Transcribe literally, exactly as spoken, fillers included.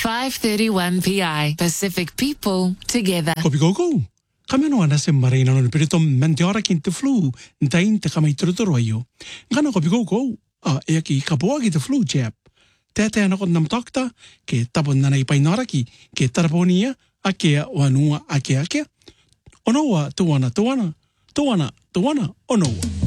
five thirty-one P I. Pacific people together. Kopi koko. Kameno ana se marina no perito mente ora kinte flu. Ntain te kamai turuturu ayo. Ngana kopi koko. Ah, e aki kapoa ki te flu chap. Tete ana kon nam takta ke tapon nana i painara ki ke taraponia a kea o anua a kea kea. Onoa tuana tuana tuana tuana onoa.